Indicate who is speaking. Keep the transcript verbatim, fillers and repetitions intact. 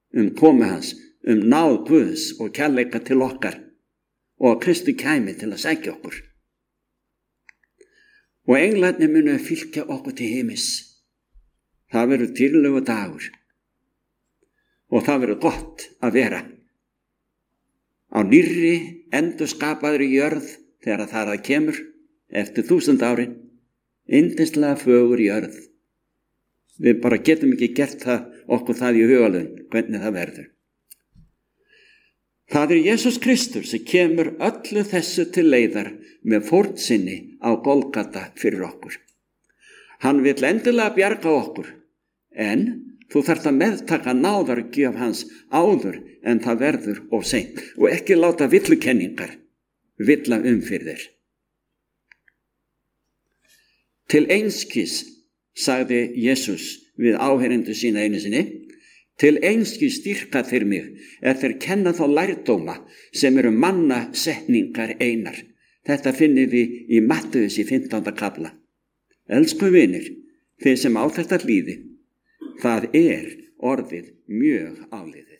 Speaker 1: um komu hans, um náð Guðs og kærleika til okkar og að Kristi kæmi til að sækja okkur. Og englarnir munu fylgja okkur til heimis. Það verður dýrlegur dagur og það verður gott að vera á nýrri endurskapaðri jörð þegar það að kemur eftir þúsund árin, yndislega fögur jörð. Við bara getum ekki gert það, okkur það í hugalun, hvernig það verður. Það er Jesús Kristur sem kemur öllu þessu til leiðar með fórn sinni á Golgata fyrir okkur. Hann vill endilega bjarga okkur, en þú þarft að meðtaka náðargjöf hans áður en það verður of seint og ekki láta villukenningar villa um fyrir þér. Til einskis, sagði Jesús við áheyrendur sína einu sinni, til einskis styrka þeir mig er þeir kenna þá lærdóma sem eru manna setningar einar. Þetta finnum við í Mattheus í fimmtánda kafla. Elsku vinir, þeir sem á þetta hlýði, það er orðið mjög áliðið.